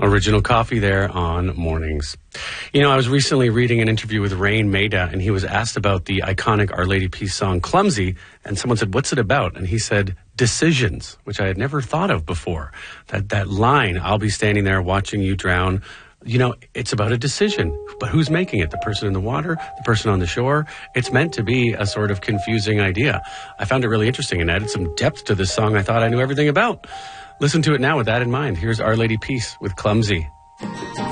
Original coffee there on mornings. You know, I was recently reading an interview with Rain Maida, and he was asked about the iconic Our Lady Peace song, Clumsy, and someone said, what's it about? And he said, decisions, which I had never thought of before. That line, I'll be standing there watching you drown. You know, it's about a decision, but who's making it? The person in the water, the person on the shore? It's meant to be a sort of confusing idea. I found it really interesting and added some depth to this song I thought I knew everything about. Listen to it now with that in mind. Here's Our Lady Peace with Clumsy.